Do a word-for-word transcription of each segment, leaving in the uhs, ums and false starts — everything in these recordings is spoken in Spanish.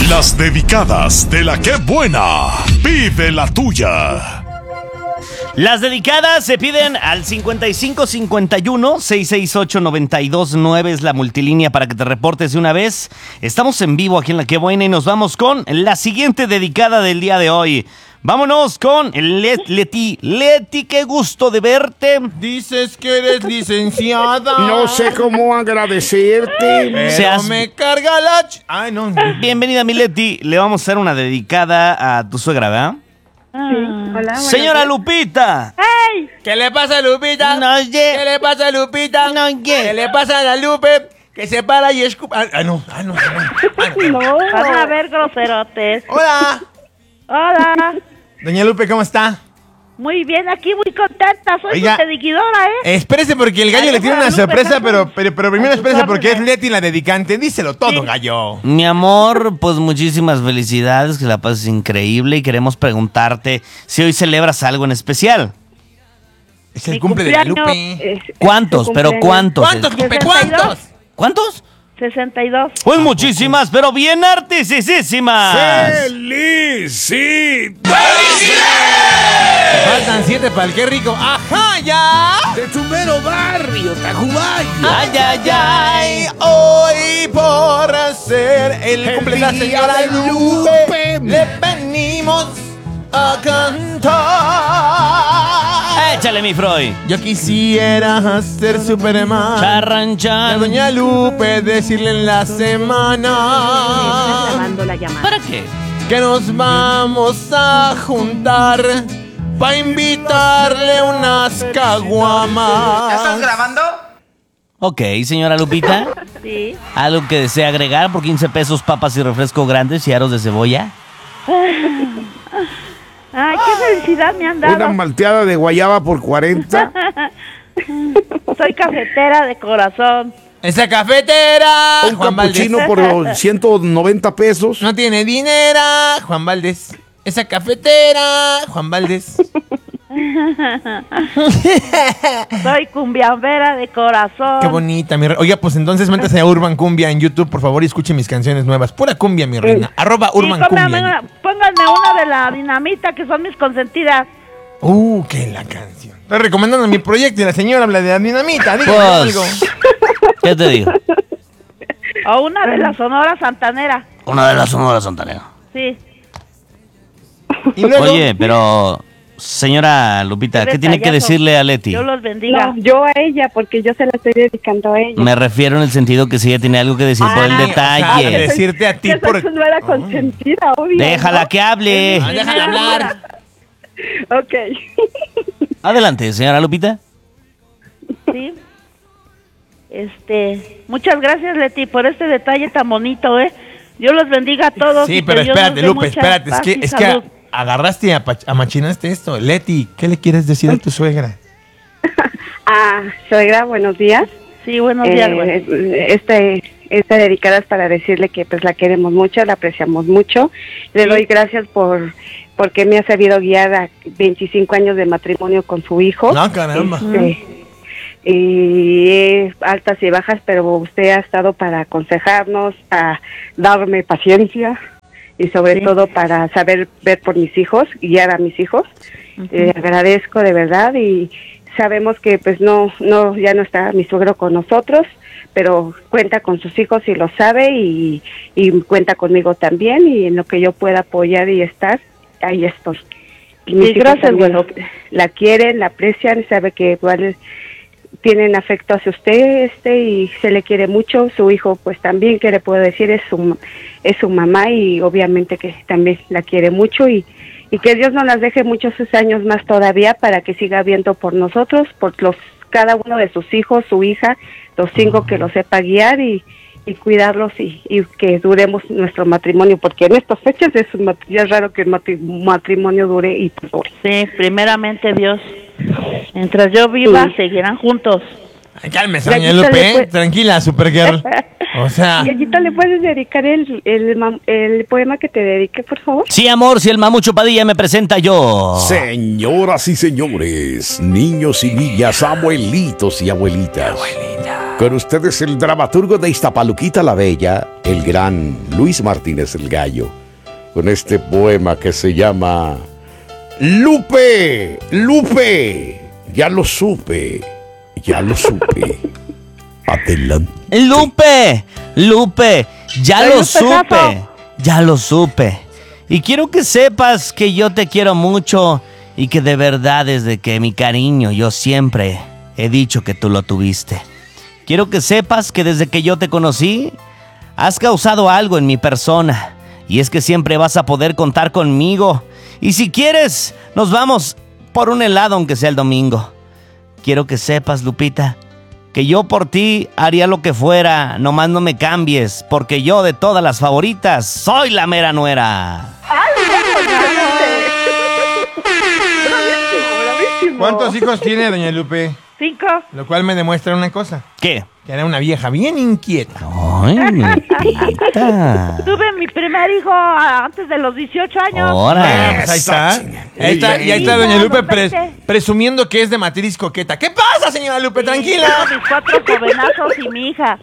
Las dedicadas de la que buena. Vive la tuya. Las dedicadas se piden al cincuenta y cinco cincuenta y uno, seiscientos sesenta y ocho, noventa y dos nueve es la multilínea para que te reportes de una vez. Estamos en vivo aquí en La Que Buena y nos vamos con la siguiente dedicada del día de hoy. Vámonos con Let- Leti. Leti, qué gusto de verte. Dices que eres licenciada. No sé cómo agradecerte. Pero Seas- me carga la... ch- Ay, no. Bienvenida, mi Leti. Le vamos a hacer una dedicada a tu suegra, ¿verdad? Sí, hola. buenos Señora días. Lupita. ¿Qué le pasa a Lupita? No, oye. ¿Qué le pasa a Lupita? No, oye. ¿Qué le pasa a la Lupe? Que se para y escupa... Ah, ah, no, ah, no. Ah, no. No. Van a ver groserotes. Hola. Hola. Doña Lupe, ¿cómo está? Muy bien, aquí muy contenta. Soy Oiga. su dediquidora, ¿eh? Espérese porque el gallo Ay, le tiene una Lupe, sorpresa, Lupe, pero, pero, pero primero a tus espérese porque es órdenes. Leti la dedicante. Díselo todo, Sí. gallo. Mi amor, pues muchísimas felicidades, que la pases increíble y queremos preguntarte si hoy celebras algo en especial. Es el Mi cumple de la cumpleaños. Lupe. Es- es ¿Cuántos? su ¿Pero cumpleaños. cuántos? ¿Cuántos, Lupe? sesenta y dos. ¿Cuántos? ¿Cuántos? sesenta y dos. Pues muchísimas, pero bien artisísimas. ¡Felicidades! Faltan siete para el qué rico. ¡Ajá, ya! De tu mero barrio, Tacubaya. Ay, ay, ay. Hoy por ser el, El cumple de la día señora de Lupe, Lupe. le venimos a cantar. Échale, mi Freud. Yo quisiera ser Superman. Charran, A chan. doña Lupe decirle en la semana Grabando la llamada. ¿Para qué? que nos vamos a juntar pa' invitarle unas caguamas. ¿Ya estás grabando? Ok, señora Lupita. Sí. ¿Algo que desea agregar por quince pesos, papas y refresco grandes y aros de cebolla? Ay, qué felicidad me han Una dado. malteada de guayaba por cuarenta. Soy cafetera de corazón. Esa cafetera, Un Juan Valdés. capuchino por ciento noventa pesos. No tiene dinero, Juan Valdés. Esa cafetera, Juan Valdés. Soy cumbiambera de corazón. Qué bonita, mi reina. Oiga, pues entonces métase a Urban Cumbia en YouTube, por favor, y escuche mis canciones nuevas. Pura cumbia, mi reina. Arroba Sí, Urban pónganme Cumbia. una, pónganme una de la dinamita, que son mis consentidas. Uh, qué la canción. Estoy recomendando mi proyecto y la señora habla de la dinamita. Dígame Pues, algo. ¿qué te digo? O una de la Sonora Santanera. Una de las sonoras Santanera. Sí. Y luego, Oye, pero, señora Lupita, ¿qué tiene que detallazo. decirle a Leti? Dios los bendiga. No, yo a ella, porque yo se la estoy dedicando a ella. Me refiero en el sentido que si ella tiene algo que decir por el Ay, o sea, detalle. decirte a ti Que soy por... su nuera consentida, obvio. Déjala ¿no? que hable. Ah, déjala hablar. Ok. Adelante, señora Lupita. Sí. Este, muchas gracias, Leti, por este detalle tan bonito, ¿eh? Dios los bendiga a todos. Sí, y pero que Dios espérate, nos dé Lupe, mucha espérate. Es paz que, y es que salud. agarraste y apa- amachinaste esto. Leti, ¿qué le quieres decir a tu suegra? Ah, suegra, buenos días. Sí, buenos días, güey. Eh, este, esta dedicada es para decirle que pues la queremos mucho, la apreciamos mucho. Le Sí. doy gracias por porque me ha sabido guiar a veinticinco años de matrimonio con su hijo. No, caramba. Este, y eh, altas y bajas, pero usted ha estado para aconsejarnos, a darme paciencia y sobre Sí. todo para saber ver por mis hijos, guiar a mis hijos. Le agradezco de verdad y sabemos que pues no, no, ya no está mi suegro con nosotros, pero cuenta con sus hijos y lo sabe y, y cuenta conmigo también y en lo que yo pueda apoyar y estar, ahí estoy. Y mis Sí, hijos gracias, también güey. lo- la quieren, la aprecian, sabe que igual tienen afecto hacia usted este y se le quiere mucho. Su hijo pues también, que le puedo decir, es su, es su mamá y obviamente que también la quiere mucho y, y que Dios nos las deje muchos años más todavía para que siga viendo por nosotros, por los cada uno de sus hijos, su hija, los cinco, que los sepa guiar y, y cuidarlos y, y que duremos nuestro matrimonio, porque en estas fechas es, un mat- ya es raro que el matri- matrimonio dure y pues dure. Sí, primeramente Dios. Mientras yo viva, Sí. seguirán juntos. Ay, cálmese, Y doña aquí Lupe, se le ¿eh? fue- Tranquila, Supergirl. O sea, Yayita, ¿le puedes dedicar el, el, mam- el poema que te dedique, por favor? Sí, amor, si el mamucho Padilla me presenta yo. Señoras y señores, niños y niñas, abuelitos y abuelitas. abuelita. Con ustedes el dramaturgo de Iztapaluquita la Bella, el gran Luis Martínez el Gallo, con este poema que se llama Lupe, Lupe, ya lo supe, ya lo supe. Adelante. Lupe, Lupe, ya Soy lo Lupe supe, Sazo. ya lo supe. Y quiero que sepas que yo te quiero mucho y que de verdad desde que mi cariño yo siempre he dicho que tú lo tuviste. Quiero que sepas que desde que yo te conocí has causado algo en mi persona y es que siempre vas a poder contar conmigo. Y si quieres, nos vamos por un helado aunque sea el domingo. Quiero que sepas, Lupita, que yo por ti haría lo que fuera, nomás no me cambies, porque yo de todas las favoritas soy la mera nuera. ¿Cuántos hijos tiene doña Lupe? Cinco. Lo cual me demuestra una cosa, ¿Qué? que era una vieja bien inquieta. Ay, Lupita. Tuve mi primer hijo ah, antes de los dieciocho años. Ahora. Pues ahí está. Eso, Ahí está, y ahí está Sí, doña no, Lupe no, pres- veinte. presumiendo que es de matriz coqueta. ¿Qué pasa, señora Lupe? Tranquila. Tengo mis cuatro jovenazos y mi hija.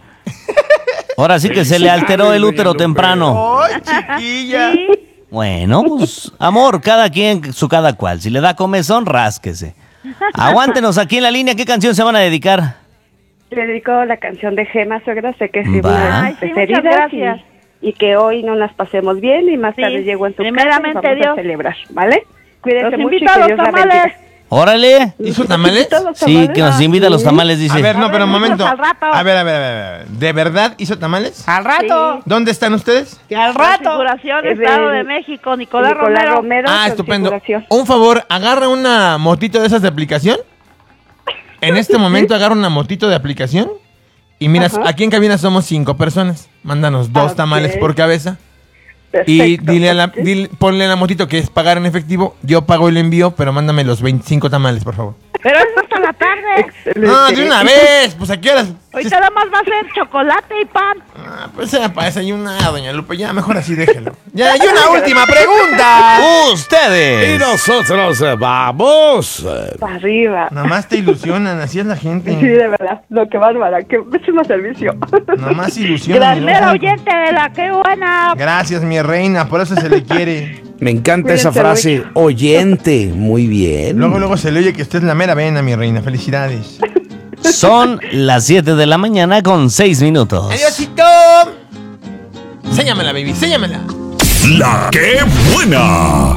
Ahora sí que se le alteró el útero temprano. ¡Ay, chiquilla! Sí. Bueno, pues, amor, cada quien su cada cual. Si le da comezón, rásquese. Aguántenos aquí en la línea. ¿Qué canción se van a dedicar? Le dedico la canción de Gema, suegra, sé que es Va. una de Ay, mis sí, muchas preferidas gracias. y, y que hoy no las pasemos bien y más Sí, tarde llego en tu casa y primeramente vamos Dios. a celebrar, ¿vale? Cuídense Los mucho y invito a que los Dios la tamales. bendiga. Órale. ¿Hizo tamales? ¿Todos Sí, tamales? que nos invita a los tamales, dice. A ver, no, pero un Hablemos momento. al rato. A ver, a ver, a ver, a ver. ¿De verdad hizo tamales? Al rato. ¿Dónde están ustedes? Que al rato. Figuración, Es Estado de- de México, Nicolás, Nicolás Romero. Romero. Ah, con estupendo. figuración. Un favor, agarra una motito de esas de aplicación. En este momento agarra una motito de aplicación. Y mira, Ajá. aquí en cabina somos cinco personas. Mándanos dos Ok. tamales por cabeza. Y Perfecto. dile a la, Ok. dile- ponle a la motito que es pagar en efectivo. Yo pago el envío, pero mándame los veinticinco tamales, por favor. Pero es hasta la tarde. Excelente. No, de una vez. Pues a qué horas. Ahorita nada más va a ser chocolate y pan. Ah, pues era para desayunar, doña Lupe. Ya, mejor así déjelo. Ya, y una última pregunta. Y Ustedes. nosotros eh, vamos. eh, Para arriba. Nomás te ilusionan, así es la Sí, gente. de verdad. Lo que bárbara. Que muchísimo servicio. Nomás ilusionan. Primera ¿no? oyente de la que buena. Gracias, mi reina, por eso se le quiere. Me encanta esa Cuídense frase, oyente. Muy bien. Luego, luego se le oye que usted es la mera vena, mi reina. Felicidades. Son las siete de la mañana con seis minutos. Adiósito. Séñamela, baby, séñamela. La que buena.